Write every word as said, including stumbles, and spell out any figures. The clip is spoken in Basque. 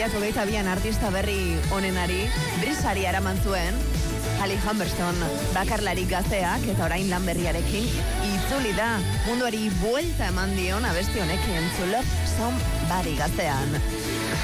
mila hogeita bian artista berri onenari brisari eraman zuen Ali Humberstone, bakarlari gazteak eta orain lan berriarekin itzuli da munduari buelta eman dion abesti honekin To Love Somebody gaztean.